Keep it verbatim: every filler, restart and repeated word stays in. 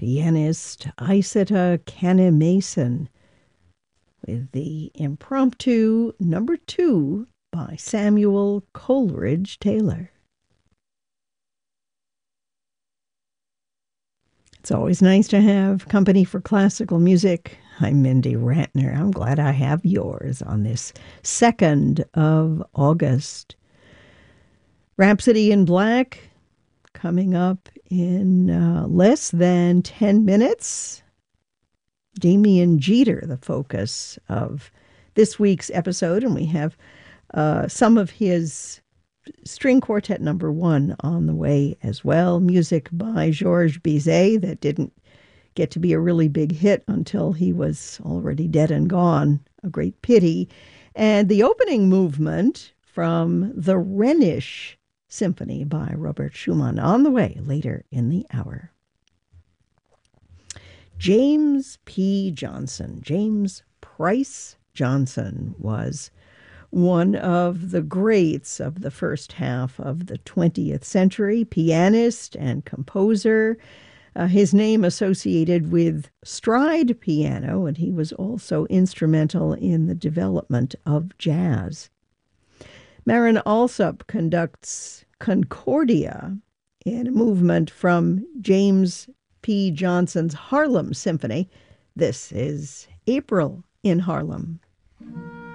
pianist Isata Kanneh-Mason with the impromptu number two by Samuel Coleridge Taylor. It's always nice to have company for classical music. I'm Mindy Rantner. I'm glad I have yours on this second of August. Rhapsody in Black coming up in uh, less than ten minutes. Damian Jeter, the focus of this week's episode, and we have uh, some of his string quartet number one on the way as well. Music by Georges Bizet that didn't get to be a really big hit until he was already dead and gone. A great pity. And the opening movement from the Rhenish Symphony by Robert Schumann on the way later in the hour. James P. Johnson, James Price Johnson, was one of the greats of the first half of the twentieth century, pianist and composer. Uh, his name associated with stride piano, and he was also instrumental in the development of jazz. Marin Alsop conducts Concordia in a movement from James P. Johnson's Harlem Symphony. This is April in Harlem.